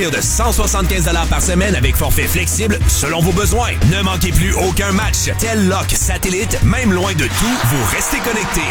de 175 $ par semaine avec forfait flexible selon vos besoins. Ne manquez plus aucun match. Tel Lock, satellite, même loin de tout, vous restez connectés.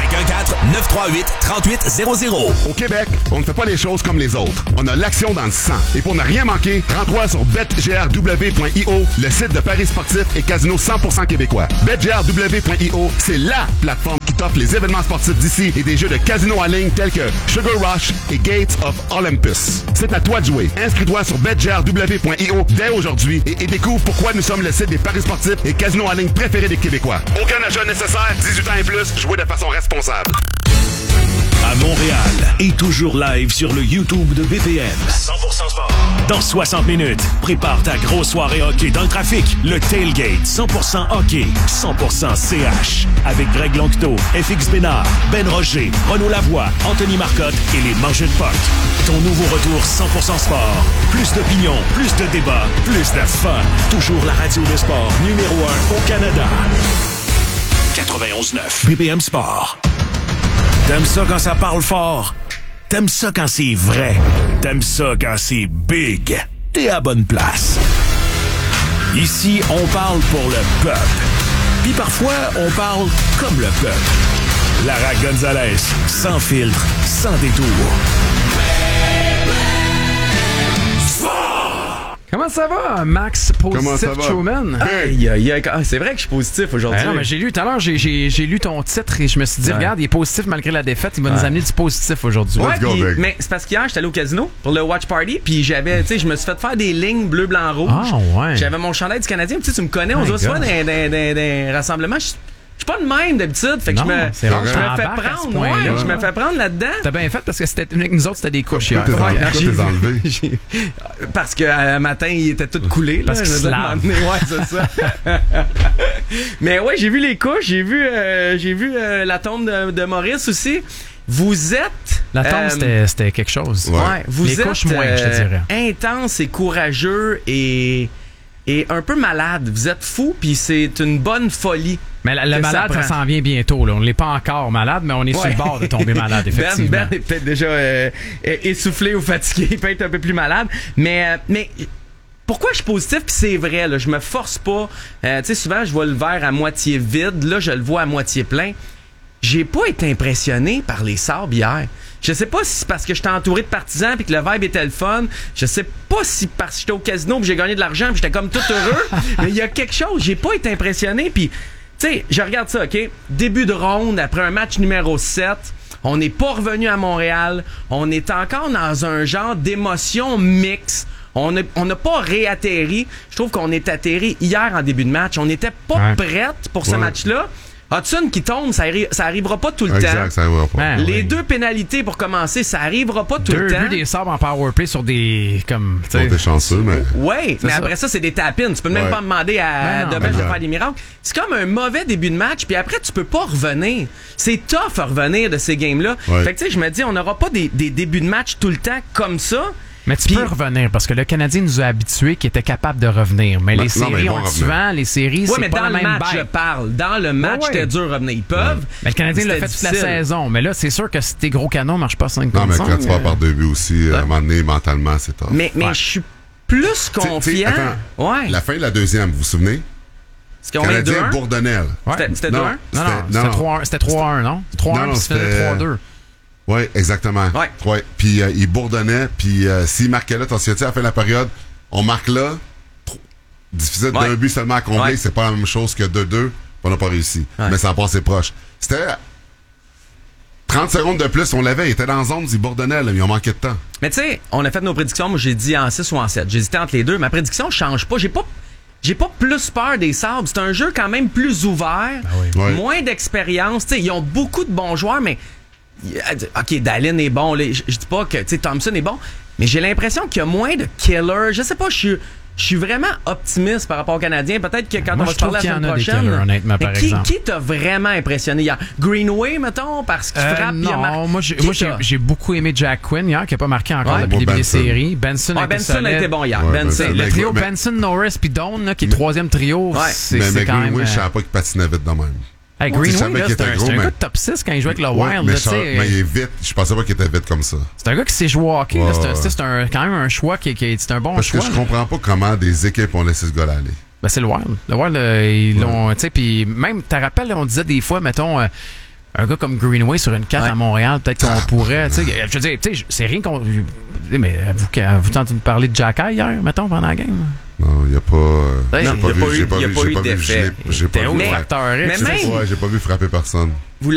514-938-3800. Au Québec, on ne fait pas les choses comme les autres. On a l'action dans le sang. Et pour ne rien manquer, rends-toi sur betgrw.io, le site de paris sportifs et casino 100% québécois. betgrw.io, c'est LA plateforme qui t'offre les événements sportifs d'ici et des jeux de casino en ligne tels que Sugar Rush et Gates of Olympus. C'est à toi de jouer. Inscris-toi sur betgrw.io dès aujourd'hui et découvre pourquoi nous sommes le site des paris sportifs et casinos en ligne préférés des Québécois. Aucun achat nécessaire, 18 ans et plus, jouez de façon responsable. À Montréal et toujours live sur le YouTube de BPM. 100% sport. Dans 60 minutes, prépare ta grosse soirée hockey dans le trafic. Le Tailgate 100% hockey, 100% CH. Avec Greg Longteau, FX Bénard, Ben Roger, Renaud Lavoie, Anthony Marcotte et les Manchettes Puck. Ton nouveau retour 100% sport. Plus d'opinion, plus de débats, plus de fun. Toujours la radio de sport numéro 1 au Canada. 91.9 BPM Sport. T'aimes ça quand ça parle fort? T'aimes ça quand c'est vrai? T'aimes ça quand c'est big? T'es à bonne place. Ici, on parle pour le peuple. Puis parfois, on parle comme le peuple. Lara Gonzalez, sans filtre, sans détour. Comment ça va, Max Positif Showman? Aïe, aïe, aïe. C'est vrai que je suis positif aujourd'hui. Non, mais j'ai lu tout à l'heure, j'ai lu ton titre et je me suis dit, regarde, il est positif malgré la défaite, il va nous amener du positif aujourd'hui. Ouais, mais c'est parce qu'hier, j'étais allé au casino pour le watch party, puis j'avais, tu sais, je me suis fait faire des lignes bleu, blanc, rouge. Ah, ouais. J'avais mon chandail du Canadien, tu sais, tu me connais, on se voit souvent dans des rassemblements. Je suis pas de même d'habitude, fait que je me fais prendre là-dedans. T'as bien fait parce que nous autres, c'était des couches hier. Parce que matin, il était tout coulé. Parce que c'est c'est ça. Mais ouais, j'ai vu les couches, j'ai vu la tombe de Maurice aussi. Vous êtes... La tombe, c'était quelque chose. Ouais. Vous les êtes couches moins, je te dirais. Intense et courageux et un peu malade. Vous êtes fou, puis c'est une bonne folie. Mais le malade, ça s'en vient bientôt. Là. On n'est pas encore malade, mais on est sur le bord de tomber malade, effectivement. Ben est peut-être déjà essoufflé ou fatigué. Il peut être un peu plus malade. Mais pourquoi je suis positif? Puis c'est vrai, là, je me force pas. Tu sais, souvent, je vois le verre à moitié vide. Là, je le vois à moitié plein. J'ai pas été impressionné par les Sabres hier. Je sais pas si c'est parce que j'étais entouré de partisans puis que le vibe était le fun. Je sais pas si parce que j'étais au casino puis j'ai gagné de l'argent puis j'étais comme tout heureux. Mais il y a quelque chose. J'ai pas été impressionné. Puis, tu sais, je regarde ça, OK? Début de ronde, après un match numéro 7, on n'est pas revenu à Montréal. On est encore dans un genre d'émotion mixte. On n'a pas réatterri. Je trouve qu'on est atterri hier en début de match. On n'était pas prête pour ce match-là. Hudson qui tombe, ça arrivera pas tout le temps. Ça arrivera pas. Les deux pénalités pour commencer, ça arrivera pas tout le temps. Deux buts des Sabres en powerplay sur des... comme t'es chanceux, mais... Oui, mais après ça, c'est des tap-ins. Tu peux même pas demander à Debel de faire des miracles. C'est comme un mauvais début de match, puis après, tu peux pas revenir. C'est tough à revenir de ces games-là. Fait que tu sais, je me dis, on n'aura pas des débuts de match tout le temps comme ça. Mais tu peux revenir, parce que le Canadien nous a habitués qu'il était capable de revenir. Mais les séries, on dit souvent, les séries, c'est pas la même match, je parle. Dans le match, c'était dur de revenir. Ils peuvent. Mais le Canadien l'a fait toute la saison. Mais là, c'est sûr que si tes gros canons marchent pas 5 Non, mais quand tu vas par 2 buts aussi, à un moment donné, mentalement, c'est tough. Mais je suis plus confiant. La fin de la deuxième, vous vous souvenez? Canadien Bourdonnel. C'était 2-1? Non, c'était 3-1, non? 3-1, puis c'était 3-2. Oui, exactement. Ouais. Puis il bourdonnait, puis s'il marquait là, t'en souviens-tu, à la fin de la période, on marque là, difficile d'un but seulement à combler, c'est pas la même chose que 2-2, on n'a pas réussi. Mais ça a passé proche. C'était 30 secondes de plus, on l'avait, il était dans la zone, il bourdonnait, là, mais on manquait de temps. Mais tu sais, on a fait nos prédictions, moi j'ai dit en 6 ou en 7, j'hésitais entre les deux, ma prédiction change pas, j'ai pas plus peur des Sabres, c'est un jeu quand même plus ouvert, moins d'expérience, tu sais, ils ont beaucoup de bons joueurs, mais OK, Dallin est bon. Je dis pas que Thompson est bon, mais j'ai l'impression qu'il y a moins de killers. Je sais pas, je suis vraiment optimiste par rapport aux Canadiens. Peut-être que quand on va se parler la semaine prochaine. Killers, honnêtement, par exemple. Qui t'a vraiment impressionné hier? Greenway, mettons, parce qu'il frappe. Non, moi j'ai beaucoup aimé Jack Quinn hier, qui a pas marqué encore depuis le début des séries. Benson a été bon hier. Le trio Benson, Norris puis Doan, qui est le troisième trio, c'est quand même... Mais Greenway, je savais pas qu'il patinait vite de même. Hey, Greenway, là, c'est un gars de top 6 quand il joue avec le Wild. Mais il est vite. Je pensais pas qu'il était vite comme ça. C'est un gars qui sait jouer au hockey. C'est quand même un choix c'est un bon choix. Parce que je comprends pas comment des équipes ont laissé ce gars-là aller. Ben, c'est le Wild. Le Wild, ils l'ont... Tu sais, puis même, t'as rappelles, on disait des fois, mettons... un gars comme Greenway sur une carte à Montréal, peut-être qu'on pourrait... Je veux dire, c'est rien qu'on... Mais vous tentez de parler de Jack hier, mettons, pendant la game? Non, il n'y a pas... Il n'y a pas eu d'effet. J'ai pas vu Mais frapper personne.